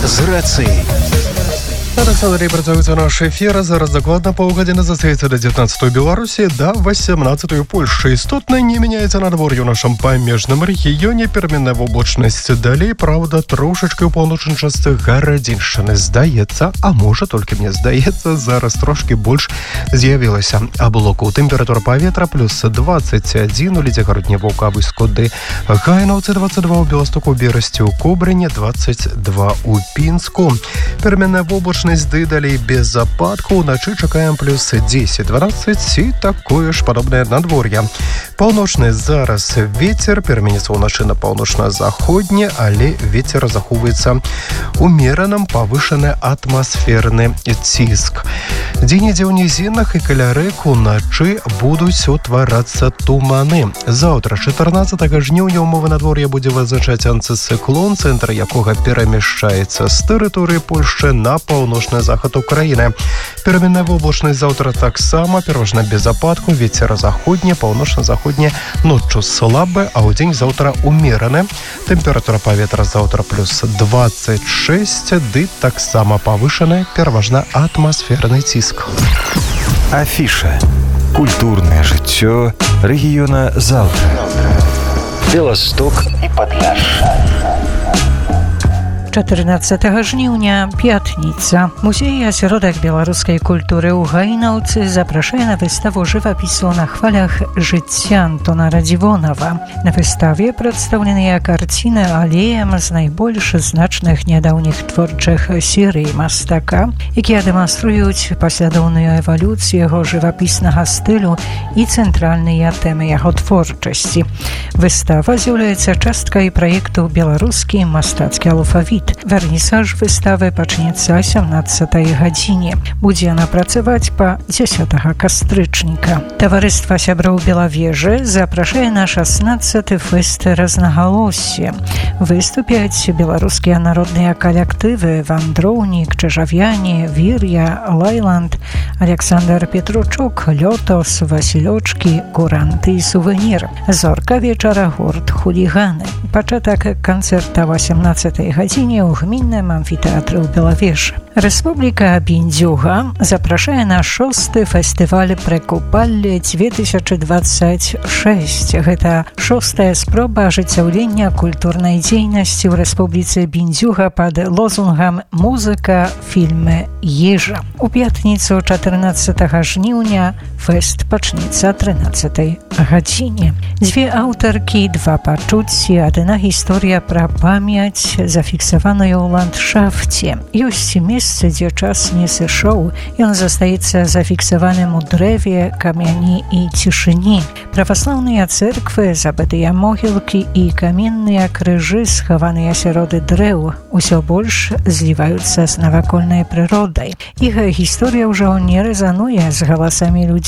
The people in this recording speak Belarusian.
з рацыяй. Александр, працуецца наш эфир. Зараз дакладна паўгадзіны застаецца да 19-й Беларусі, да 18-й Польшчы. Істотна не мяняецца надвор'е ў нашым памежным рэгіёне. Пераменная воблачнасць далей, праўда, трошачкі ў паўночнай частцы гарадзіншчыны. Здаецца, а можа, толькі мне здаецца, зараз трошкі больш з'явілася аблокаў. Тэмпература паветра плюс 21 у Лідзе-Гародні, Ваўкавы, Скоды, Гайнаўцы 22 у Беластоку, Берасці, у Кобрыне 22 у Пінску. Пераменная воблачнасць ды далей без ападку. Уначы чакаем плюс 10-12 і такое ж падобнае надвор'е. Паўночны зараз вецер пераменіцца ўначы на паўночна-заходні, але вецер захоўваецца умераным, павышаны атмасферны ціск. Дзе-нідзе ў нізінах і каля рэк уначы будуць утварацца туманы. Заўтра, 14 жніўня, умовы надвор'я будзе вызначаць антыцыклон, цэнтр якога перамяшчаецца з тэрыторыі Польшчы на паўночны захад Украіны. Пераменная воблачнасць заўтра таксама, пераважна без ападку, вецер заходні, паўночна-заходні, ноччу слабы, а ў дзень заўтра умераны. Тэмпература паветра заўтра плюс 26, ды таксама павышаны, пераважна атмасферны ціск. Афіша. Культурнае жыццё рэгіёна заўтра. Беласток і Падляшша. 14 жніўня, пятніца. Музей асяродак беларускай культуры ў Гайнаўцы запрашае на выставу жывапісу на хвалях жыцця Антона Радзівонава. На выставе прадстаўленыя карціны алеем з найбольш значных нядаўніх творчых серый мастака, якія дэманструюць паслядоўную эвалюцыю яго жывапіснага стылю і цэнтральныя тэмы яго творчасці. Выстава з'яўляецца часткай праекту «Беларускі мастацкі алфавіт». Вернісаж выставы пачнецца 17 гадзіне. Будзе яна працаваць па 10 кастрычніка. Таварыства сяброў Белавежы запрашае на 16 фэст разнагалоссі. Выступяць беларускія народныя калектывы «Вандроўнік», «Чажавяне», «Вір'я», «Лайланд», Александр Петручук, «Лётос», «Васілёчкі», «Куранты» і «Сувенір». Зорка вечара гурт «Хуліганы». Пачатак канцэрта 18 гадзіне ў гмінным амфітэатры ў Белавежы. Рэспубліка Біндзюга запрашае на 6-й фестываль «Прекупалле» 2026. Гэта 6-я спроба ажыццяўлення культурнай дзейнасці ў Рэспубліцы Біндзюга пад лозунгам «Музыка, фільмы, ежа». У пятніцу 14 жніўня фэст пачнецца 13 гадзіне. Дзве аўтаркі, два пачуцці, адна гісторыя пра памяць, зафіксаваную ў ландшафце. Ёсць месца, дзе час не сышоў, ён застаецца зафіксаваным у дрэве, камяні і цішыні. Праваслаўныя цэрквы, забытыя могілкі і каменныя крыжы, схаваныя сярод дрэў, усё больш зліваюцца з навакольнай прыродай. Іх гісторыя ўжо не рэзануе з галасамі людзей,